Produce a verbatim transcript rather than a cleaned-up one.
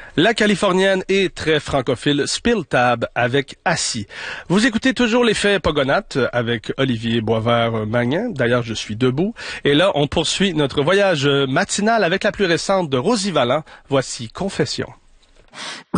La Californienne est très francophile Spill Tab avec Assis. Vous écoutez toujours l'effet Pogonates avec Olivier Boisvert-Magnin. D'ailleurs, je suis debout. Et là, on poursuit notre voyage matinal avec la plus récente de Rosie Valland. Voici Confession.